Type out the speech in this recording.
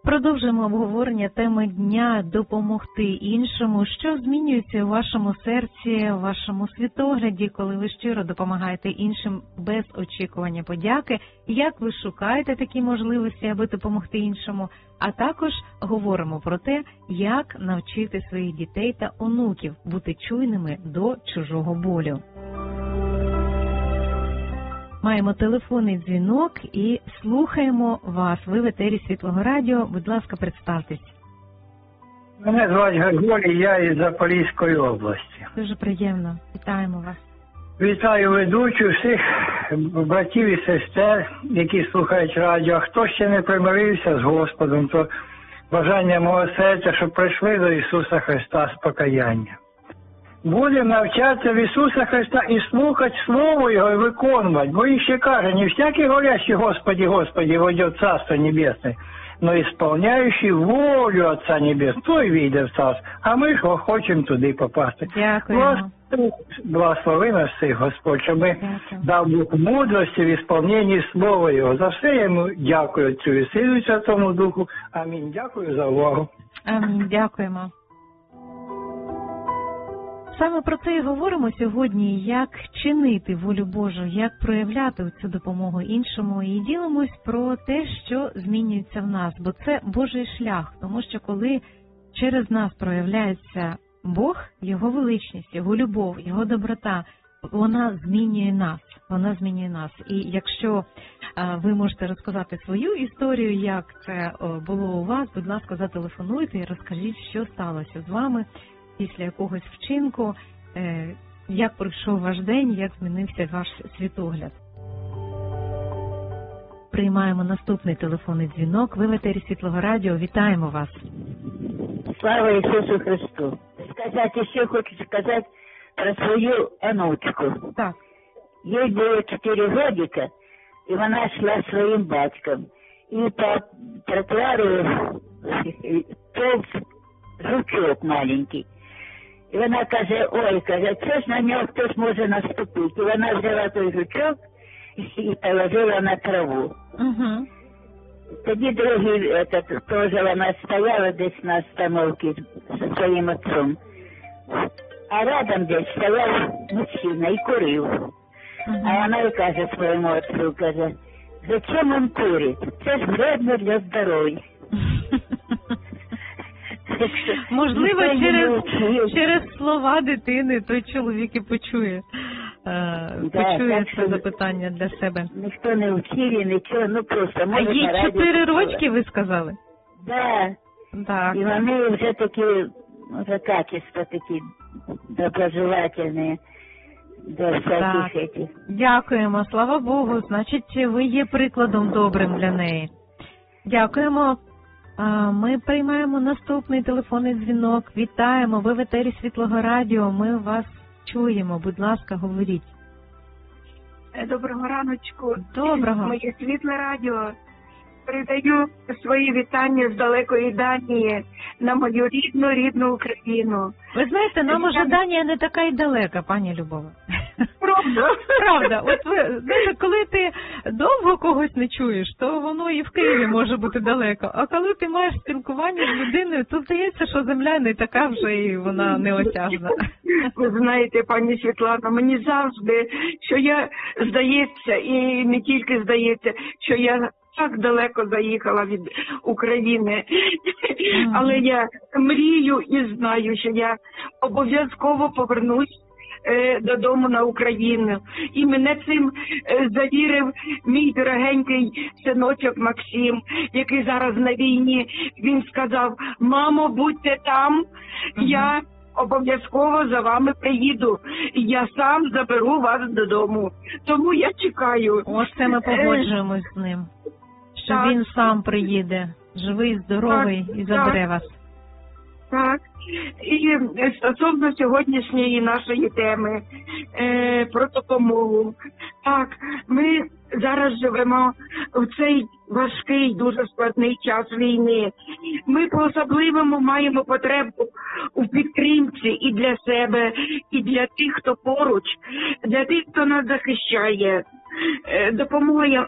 Продовжуємо обговорення теми дня «Допомогти іншому». Що змінюється у вашому серці, у вашому світогляді, коли ви щиро допомагаєте іншим без очікування подяки? Як ви шукаєте такі можливості, аби допомогти іншому? А також говоримо про те, як навчити своїх дітей та онуків бути чуйними до чужого болю. Маємо телефонний дзвінок і слухаємо вас. Ви в етері Світлого Радіо. Будь ласка, представтесь. Мене звати Григорій, я із Запорізької області. Дуже приємно. Вітаємо вас. Вітаю ведучу, всіх братів і сестер, які слухають радіо. А хто ще не примирився з Господом, то бажання мого серця, щоб прийшли до Ісуса Христа з покаяння. Будемо навчатися в Ісуса Христа і слухати Слово Його і виконувати. Бо Він ще каже, не всякий говорящий «Господи, Господи, войдет в Царство Небесное», но исполняющий волю Отца Небесного, той війде в Царство. А ми ж хочемо туди попасти. Дякуємо. Благослови нас всіх, Господь, щоб ми дав Бог мудрості в ісполненні Слова Його. За все я йому дякую Отцю і Сину і Святому Духу. Амінь. Дякую за увагу. Амінь. Дякуємо. Саме про це і говоримо сьогодні, як чинити волю Божу, як проявляти цю допомогу іншому. І ділимось про те, що змінюється в нас, бо це Божий шлях. Тому що коли через нас проявляється Бог, Його величність, Його любов, Його доброта, вона змінює нас. Вона змінює нас. І якщо ви можете розказати свою історію, як це було у вас, будь ласка, зателефонуйте і розкажіть, що сталося з вами після якогось вчинку, як пройшов ваш день, як змінився ваш світогляд. Приймаємо наступний телефонний дзвінок. Ви в етері Світлого Радіо. Вітаємо вас. Слава Ісусу Христу. Ще хочу сказати про свою онучку. Так. Їй було 4 годика, і вона йшла зі своїм батьком. І по тротуару повз жучок маленький. І вона каже, ой, каже, це ж на нього хтось може наступити. І вона взяла той жучок і положила на траву. Угу. Тоді другий, теж вона стояла десь на остановці зі своїм отцом. А рядом десь стояв мужчина і курив. Угу. А вона і каже своєму отцу, каже, зачем він курить? Це ж вредно для здоров'я. Можливо, через слова дитини той чоловік і почує це запитання для себе. Ніхто не вчив, нічого, ну просто... А їй 4 рочки, ви сказали? Так. І вони вже такі, вже качества такі доброжелательні до всяких этих. Дякуємо, слава Богу, значить, ви є прикладом добрим для неї. Дякуємо. Ми приймаємо наступний телефонний дзвінок. Вітаємо, ви в етері Світлого Радіо, ми вас чуємо. Будь ласка, говоріть. Доброго раночку. Доброго. Моє Світле Радіо. Передаю свої вітання з далекої Данії на мою рідну Україну. Ви знаєте, нам уже Данія не така й далека, пані Любова. Правда. От ви знаєте, коли ти довго когось не чуєш, то воно і в Києві може бути далеко. А коли ти маєш спілкування з людиною, то здається, що земля не така вже і вона неосяжна. Ви знаєте, пані Світлана, мені завжди, що я, здається, і не тільки здається, що я так далеко заїхала від України. Але я мрію і знаю, що я обов'язково повернусь додому на Україну. І мене цим завірив мій дорогенький синочок Максим, який зараз на війні. Він сказав, мамо, будьте там, я обов'язково за вами приїду. Я сам заберу вас додому. Тому я чекаю. Ось це ми погоджуємось з ним. Що так. Він сам приїде, живий, здоровий і забере вас. Так. І стосовно сьогоднішньої нашої теми про допомогу. Так, ми зараз живемо в цей важкий, дуже складний час війни. Ми по-особливому маємо потребу у підтримці і для себе, і для тих, хто поруч, для тих, хто нас захищає. Допомога